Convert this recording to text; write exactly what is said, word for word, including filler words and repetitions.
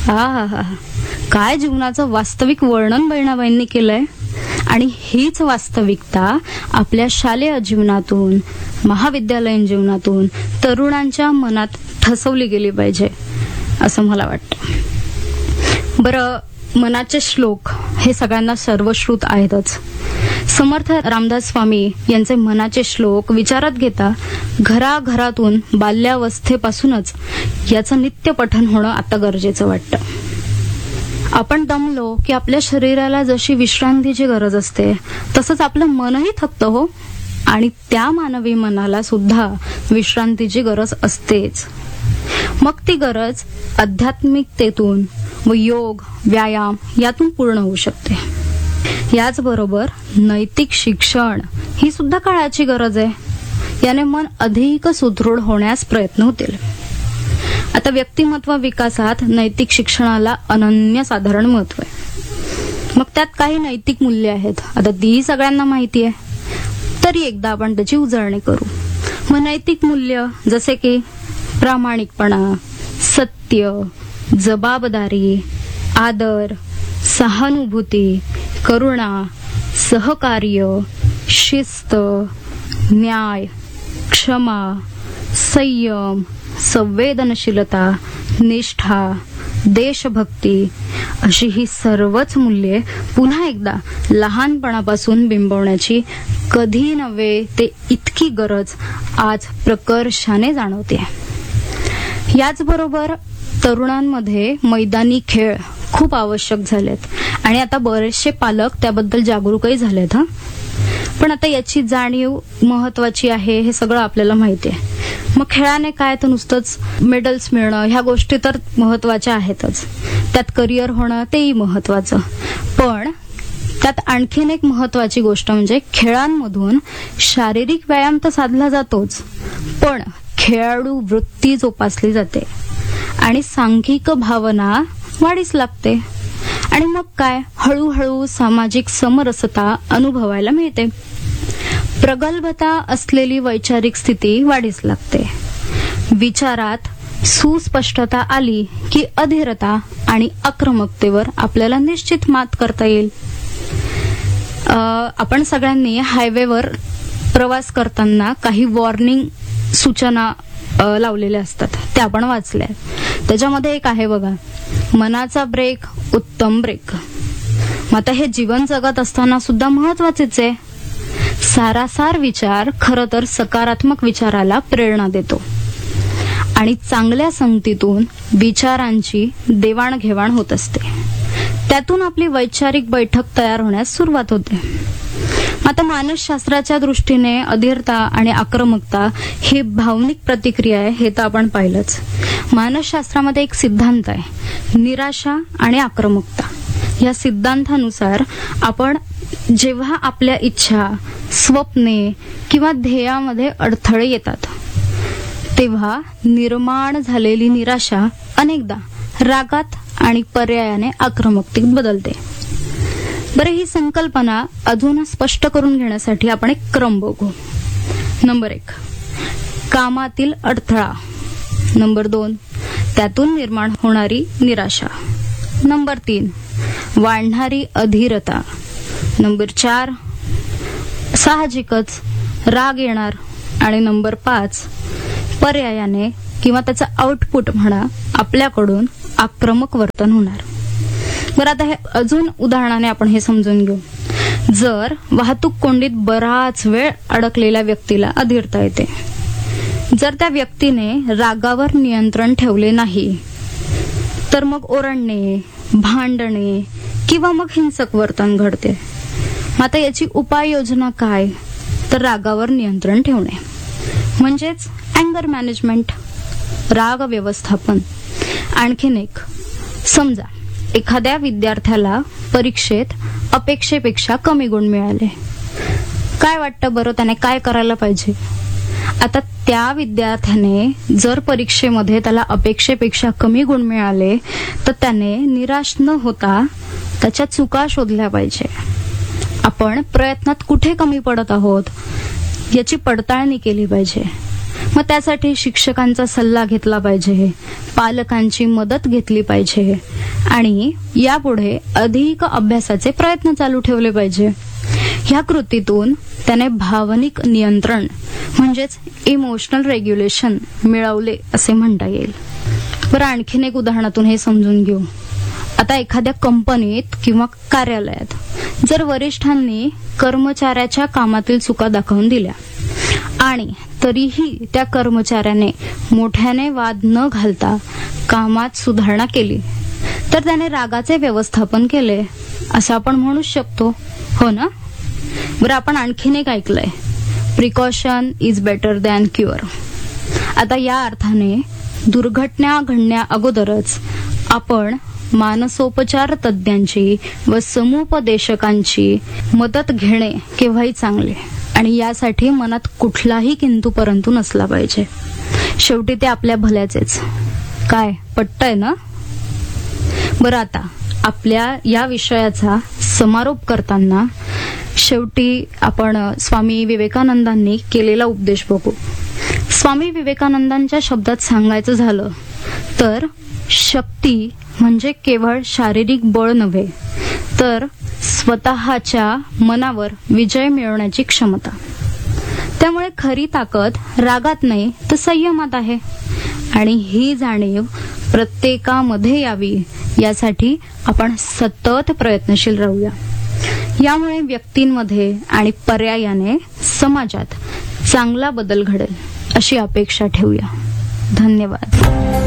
हा हा हा काय जीवनाचं वास्तविक वर्णन बहिणाबाईंनी केलंय. आणि हीच वास्तविकता आपल्या शालेय जीवनातून, महाविद्यालयीन जीवनातून तरुणांच्या मनात ठसवली गेली पाहिजे असं मला वाटतं. बरं, मनाचे श्लोक हे सगळ्यांना सर्वश्रुत आहेतच. समर्थ रामदास स्वामी यांचे मनाचे श्लोक विचारात घेता घराघरातून बाल्यावस्थेपासूनच याचं नित्य पठण होणं आता गरजेचं वाटतं. आपण दमलो की आपल्या शरीराला जशी विश्रांतीची गरज असते तसंच आपलं मनही थकतं हो. आणि त्या मानवी मनाला सुद्धा विश्रांतीची गरज असतेच. मग ती गरज आध्यात्मिकतेतून व योग, व्यायाम यातून पूर्ण होऊ शकते. याचबरोबर नैतिक शिक्षण ही सुद्धा काळाची गरज आहे. याने मन अधिक सुदृढ होण्यास प्रयत्न होतील. आता व्यक्तिमत्व विकासात नैतिक शिक्षणाला अनन्यसाधारण महत्व आहे. मग त्यात काही नैतिक मूल्य आहेत. आता ती सगळ्यांना माहिती आहे, तरी एकदा आपण त्याची उजळणी करू. मग नैतिक मूल्य जसे की प्रामाणिकपणा, सत्य, जबाबदारी, आदर, सहानुभूती, करुणा, सहकार्य, शिस्त, न्याय, क्षमा, संयम, संवेदनशीलता, निष्ठा, देशभक्ती अशी ही सर्वच मूल्ये पुन्हा एकदा लहानपणापासून बिंबवण्याची कधी नव्हे ते इतकी गरज आज प्रकर्षाने जाणवते. याचबरोबर तरुणांमध्ये मैदानी खेळ खूप आवश्यक झालेत आणि आता बरेचसे पालक त्याबद्दल जागरूकही झालेत. हा पण आता याची जाणीव महत्वाची आहे हे सगळं आपल्याला माहिती आहे. मग खेळाने काय तर नुसतंच मेडल्स मिळणं ह्या गोष्टी तर महत्वाच्या आहेतच. त्यात करिअर होणं तेही महत्वाचं. पण त्यात आणखीन एक महत्वाची गोष्ट म्हणजे खेळांमधून शारीरिक व्यायाम तर साधला जातोच, पण खेळाडू वृत्ती जोपासली जाते आणि सांघिक भावना वाढीस लागते. आणि मग काय, हळूहळू सामाजिक समरसता अनुभवायला मिळते. प्रगल्भता असलेली वैचारिक स्थिती वाढीस लागते. विचारात सुस्पष्टता आली की अधीरता आणि आक्रमकतेवर आपल्याला निश्चित मात करता येईल. आपण सगळ्यांनी हायवेवर प्रवास करताना काही वॉर्निंग सूचना लावलेल्या असतात, त्या आपण वाचल्या. त्याच्यामध्ये एक आहे बघा, मनाचा ब्रेक उत्तम ब्रेक. मग आता हे जीवन जगत असताना सुद्धा महत्वाचेच आहे. सारासार विचार खरं तर सकारात्मक विचाराला प्रेरणा देतो आणि चांगल्या संगतीतून विचारांची देवाणघेवाण होत असते. त्यातून आपली वैचारिक बैठक तयार होण्यास सुरुवात होते. आता मानसशास्त्राच्या दृष्टीने अधीरता आणि आक्रमकता ही भावनिक प्रतिक्रिया आहे हे तर आपण पाहिलंच. मानसशास्त्रामध्ये एक सिद्धांत आहे, निराशा आणि आक्रमकता. या सिद्धांतानुसार आपण जेव्हा आपल्या इच्छा, स्वप्ने किंवा ध्येयामध्ये अडथळे येतात तेव्हा निर्माण झालेली निराशा अनेकदा रागात आणि पर्यायाने आक्रमकतेत बदलते. बरं, ही संकल्पना अजून स्पष्ट करून घेण्यासाठी आपण एक क्रम बघू. नंबर एक, कामातील अडथळा. नंबर दोन, त्यातून निर्माण होणारी निराशा. नंबर तीन, वाढणारी अधीरता. नंबर चार, साहजिकच राग येणार. आणि नंबर पाच, पर्यायाने किंवा त्याचा आउटपुट म्हणा आपल्याकडून आक्रमक वर्तन होणार. बरं, आता हे अजून उदाहरणाने आपण हे समजून घेऊ. जर वाहतूक कोंडीत बराच वेळ अडकलेल्या व्यक्तीला अधीरता येते. जर त्या व्यक्तीने रागावर नियंत्रण ठेवले नाही तर मग ओरडणे, भांडणे किंवा मग हिंसक वर्तन घडते. आता याची उपाययोजना काय, तर रागावर नियंत्रण ठेवणे म्हणजेच अँगर मॅनेजमेंट, राग व्यवस्थापन. आणखीन एक, समजा एखाद्या विद्यार्थ्याला परीक्षेत अपेक्षेपेक्षा कमी गुण मिळाले. काय वाटतं बरं, त्याने काय करायला पाहिजे? आता त्या विद्यार्थ्याने जर परीक्षेमध्ये त्याला अपेक्षेपेक्षा कमी गुण मिळाले तर त्याने निराश न होता त्याच्या चुका शोधल्या पाहिजे. आपण प्रयत्नात कुठे कमी पडत आहोत याची पडताळणी केली पाहिजे. मग त्यासाठी शिक्षकांचा सल्ला घेतला पाहिजे, पालकांची मदत घेतली पाहिजे आणि यापुढे अधिक अभ्यासाचे प्रयत्न चालू ठेवले पाहिजे. ह्या कृतीतून त्याने भावनिक नियंत्रण म्हणजेच इमोशनल रेग्युलेशन मिळवले असे म्हणता येईल. बरं, आणखीन एक उदाहरणातून हे समजून घेऊ. आता एखाद्या कंपनीत किंवा कार्यालयात जर वरिष्ठांनी कर्मचाऱ्याच्या कामातील चुका दाखवून दिल्या आणि तरीही त्या कर्मचाऱ्याने मोठ्याने वाद न घालता कामात सुधारणा केली तर त्याने रागाचे व्यवस्थापन केले असं आपण म्हणू शकतो, हो ना? बरं, आपण आणखीन एक ऐकलंय, precaution is better than cure. आता या अर्थाने दुर्घटना घडण्या अगोदरच आपण मानसोपचार तज्ज्ञांची व समुपदेशकांची मदत घेणे केव्हाही चांगले आणि यासाठी मनात कुठलाही किंतु परंतु नसला पाहिजे. शेवटी ते आपल्या भल्याचेच. काय पटतंय ना? बरं, आता आपल्या या विषयाचा समारोप करताना शेवटी आपण स्वामी विवेकानंदांनी केलेला उपदेश बघू. स्वामी विवेकानंदांच्या शब्दात सांगायचं झालं तर शक्ती म्हणजे केवळ शारीरिक बळ नव्हे तर स्वतःच्या मनावर विजय मिळवण्याची क्षमता. त्यामुळे खरी ताकद रागात नाही तर संयमात आहे आणि ही जाणीव प्रत्येकामध्ये यावी यासाठी आपण सतत प्रयत्नशील राहूया. यामुळे व्यक्तींमध्ये आणि पर्यायाने समाजात चांगला बदल घडेल अशी अपेक्षा ठेवूया. धन्यवाद.